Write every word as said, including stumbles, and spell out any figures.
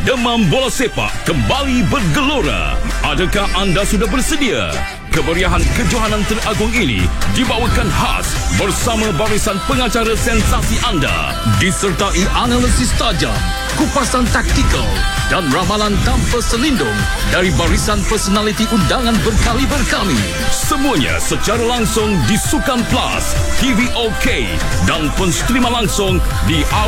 Demam bola sepak kembali bergelora. Adakah anda sudah bersedia? Kemeriahan kejohanan teragung ini dibawakan khas bersama barisan pengacara sensasi anda, disertai analisis tajam, kupasan taktikal dan ramalan tanpa selindung dari barisan personaliti undangan berkaliber kami. Semuanya secara langsung di Sukan Plus, T V OK dan penstrima langsung di